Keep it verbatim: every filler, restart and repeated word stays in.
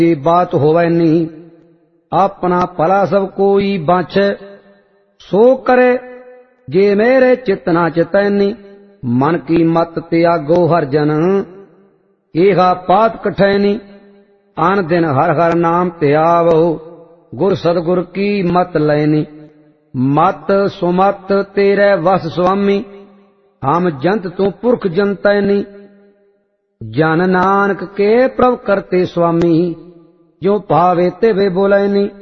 की बात होवे नी। अपना भला सब कोई बाछे, सो करे जे मेरे चित ना चितैनी। मन की मत त्यागो हर जन, एहा पात कठैनी। आन दिन हर हर नाम त्यावो, गुर सदगुर की मत लैनी। मत सुमत तेरे वस स्वामी, हम जंत तू पुरख जनतैनी। जन नानक के प्रभ करते स्वामी, जो भावे ते वे बोलैनी।